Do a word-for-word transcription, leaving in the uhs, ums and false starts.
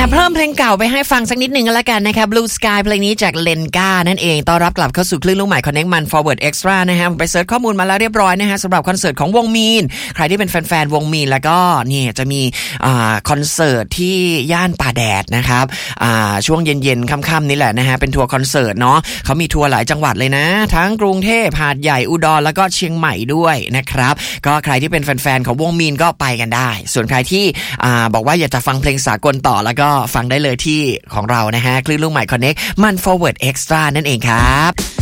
อบเพิ่มเพลงเก่าไปให้ฟังสักนิดหนึ่งกันละกันนะคะ Blue Sky เพลงนี้จากเลนก้านั่นเองต้อนรับกลับเข้าสู่คลื่นลูกใหม่ Connect มัน Forward Extra นะฮะไปเสิร์ชข้อมูลมาแล้วเรียบร้อยนะฮะสำหรับคอนเสิร์ตของวงมีนใครที่เป็นแฟนๆวงมีนแล้วก็นี่จะมีอ่าคอนเสิร์ตที่ย่านป่าแดดนะครับอ่าช่วงเย็นๆค่ำๆนี่แหละนะฮะเป็นทัวร์คอนเสิร์ตเนาะเขามีทัวร์หลายจังหวัดเลยนะทั้งกรุงเทพหาดใหญ่อุดรแล้วก็เชียงใหม่ด้วยนะครับก็ใครที่เป็นแฟนๆของวงมีนก็ไปกันได้ส่วนใครที่อ่าบอกว่าอยากจะฟังเพลงสากลต่อแล้วก็ฟังได้เลยที่ของเรานะฮะคลื่นลูกใหม่ Connect มัน Forward Extra นั่นเองครับ